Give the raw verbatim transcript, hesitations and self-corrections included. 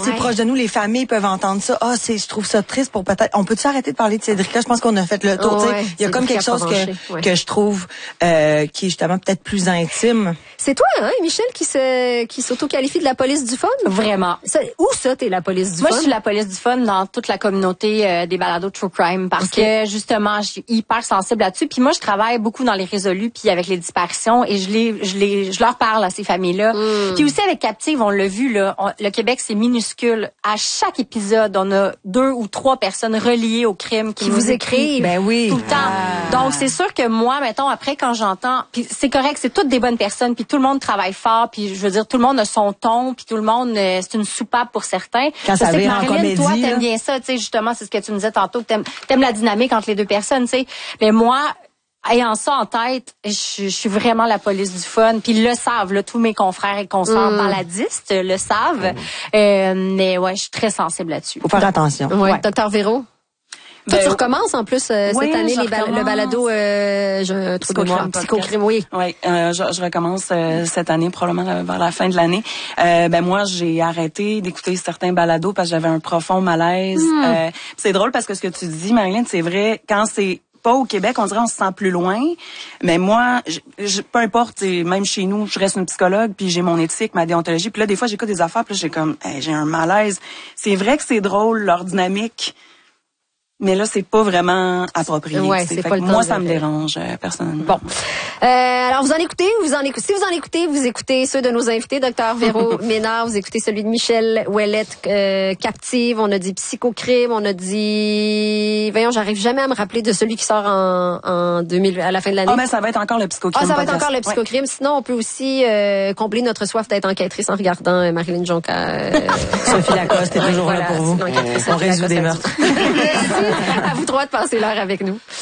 assez proche de nous, les familles peuvent entendre ça. Ah, c'est, je trouve ça triste pour peut-être. On peut-tu arrêter de parler de Cédrica? Je pense qu'on a fait le tour. Oh, ouais, il y a comme quelque chose que ouais. que je trouve euh, qui est justement peut-être plus intime. C'est toi, hein, Michel, qui se qui s'auto-qualifie de la police du fun? Vraiment. Ça, où ça, t'es la police du Moi, fun? Moi, je suis la police du fun dans toute la communauté euh, des balados True Crime parce okay. que justement, je suis hyper sensible là-dessus. Puis moi, je travaille beaucoup dans les résolus puis avec les disparitions et je les, je les, je leur parle à ces familles-là. Mm. Puis aussi avec Captive, on l'a vu là, on, le Québec c'est minuscule. À chaque épisode, on a deux ou trois personnes reliées au crime qui, qui nous vous écrivent. Ben oui. Tout le temps. Ah. Donc c'est sûr que moi, mettons après quand j'entends, puis c'est correct, c'est toutes des bonnes personnes, puis tout le monde travaille fort, puis je veux dire tout le monde a son ton, puis tout le monde euh, c'est une soupape pour certains. Quand ça vient en comédie, toi t'aimes bien ça, tu sais justement c'est ce que tu me disais tantôt, t'aimes t'aimes la dynamique entre les deux personnes, tu sais. Mais moi ayant ça en tête, je, je suis vraiment la police du fun. Puis ils le savent, là, tous mes confrères et consoeurs mm. baladistes le savent. Mm. Euh, mais ouais, je suis très sensible là-dessus. Faut faire attention. Ouais. Ouais. Docteur Véro? Toi, ben, tu recommences en plus euh, oui, cette année les bal- le balado euh, je psychocrime, psychocrime, oui. Oui, euh, je, je recommence euh, cette année probablement vers la fin de l'année. Euh, ben moi, j'ai arrêté d'écouter certains balados parce que j'avais un profond malaise. Mm. Euh, c'est drôle parce que ce que tu dis, Marilyn, c'est vrai quand c'est pas au Québec, on dirait on se sent plus loin. Mais moi, je, je, peu importe, même chez nous, je reste une psychologue, puis j'ai mon éthique, ma déontologie. Puis là, des fois, j'écoute des affaires, puis là, j'ai comme, hey, j'ai un malaise. C'est vrai que c'est drôle, leur dynamique. Mais là, c'est pas vraiment approprié. Ouais, c'est pas le moi, temps ça de... me dérange, euh, personnellement. Bon. Euh, alors, vous en écoutez, vous en écoutez. Si vous en écoutez, vous écoutez ceux de nos invités, Docteur Véro Ménard, vous écoutez celui de Michel Ouellette, euh, Captive, on a dit Psychocrime, on a dit... Voyons, j'arrive jamais à me rappeler de celui qui sort en, en deux mille, à la fin de l'année. Ah, mais ça va être encore le Psychocrime. Ah, ça va être podcast. encore le Psychocrime. Ouais. Sinon, on peut aussi euh, combler notre soif d'être enquêtrice en regardant euh, Marilyn Jonca. Euh... Sophie Lacoste est toujours voilà, là pour vous. On résout des meurtres. À vous trois de passer l'heure avec nous.